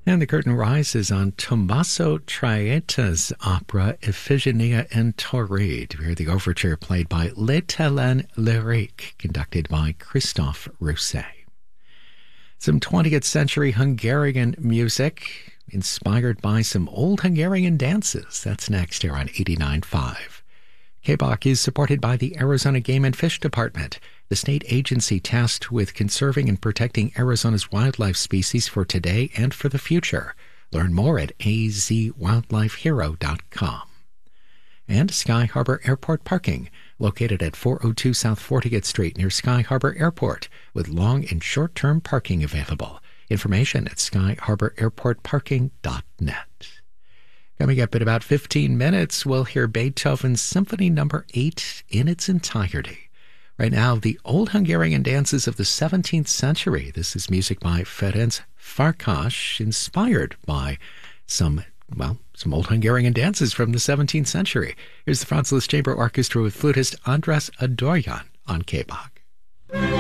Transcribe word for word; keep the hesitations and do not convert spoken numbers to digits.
And the curtain rises on Tommaso Traetta's opera Iphigenia in Tauride. We hear the overture played by Les Talents Lyriques, conducted by Christophe Rousset. Some twentieth century Hungarian music, inspired by some old Hungarian dances. That's next here on eighty-nine point five. K B O C is supported by the Arizona Game and Fish Department, the state agency tasked with conserving and protecting Arizona's wildlife species for today and for the future. Learn more at a z wildlife hero dot com. And Sky Harbor Airport Parking, located at four oh two South fortieth Street near Sky Harbor Airport, with long and short-term parking available. Information at sky harbor airport parking dot net. Coming up in about fifteen minutes, we'll hear Beethoven's Symphony Number eight in its entirety. Right now, the old Hungarian dances of the seventeenth century. This is music by Ferenc Farkas, inspired by some, well, some old Hungarian dances from the seventeenth century. Here's the Franz Liszt Chamber Orchestra with flutist Andras Adorjan on K B O C.